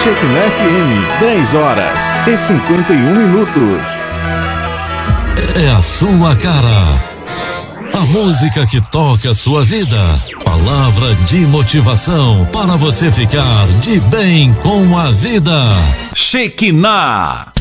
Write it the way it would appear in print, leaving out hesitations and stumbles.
Shekinah FM, 10 horas e 51 minutos. É a sua cara. A música que toca a sua vida. Palavra de motivação para você ficar de bem com a vida. Shekinah.